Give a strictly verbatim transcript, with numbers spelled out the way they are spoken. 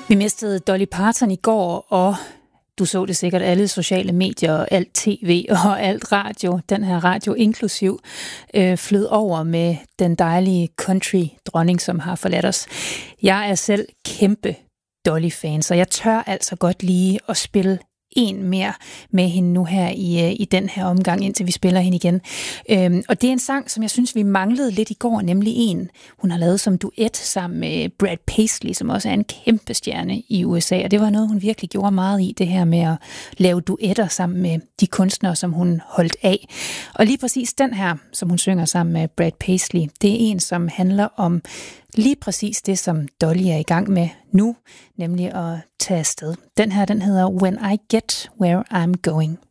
Vi mistede Dolly Parton i går, og du så det sikkert alle sociale medier, alt tv og alt radio, den her radio inklusiv, øh, flød over med den dejlige country-dronning, som har forladt os. Jeg er selv kæmpe Dolly-fan, så jeg tør altså godt lige at spille en mere med hende nu her i, i den her omgang, indtil vi spiller hende igen. Øhm, og det er en sang, som jeg synes, vi manglede lidt i går, nemlig en, hun har lavet som duet sammen med Brad Paisley, som også er en kæmpe stjerne i U S A, og det var noget, hun virkelig gjorde meget i, det her med at lave duetter sammen med de kunstnere, som hun holdt af. Og lige præcis den her, som hun synger sammen med Brad Paisley, det er en, som handler om lige præcis det, som Dolly er i gang med nu, nemlig at tage afsted. Den her, den hedder When I Get Where I'm Going.